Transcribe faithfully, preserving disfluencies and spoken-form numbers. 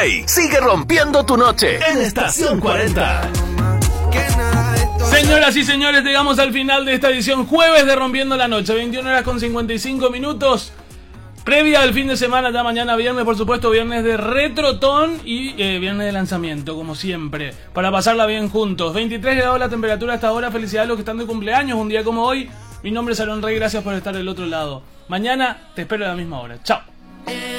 D J sigue rompiendo tu noche en Estación cuarenta. Señoras y señores, llegamos al final de esta edición jueves de Rompiendo la Noche, veintiuna horas con cincuenta y cinco minutos. Previa al fin de semana, ya mañana viernes, por supuesto, viernes de Retrotón y eh, viernes de lanzamiento, como siempre, para pasarla bien juntos. veintitrés grados la temperatura hasta ahora, felicidades a los que están de cumpleaños, un día como hoy. Mi nombre es Aaron Rey, gracias por estar del otro lado. Mañana te espero a la misma hora. Chao.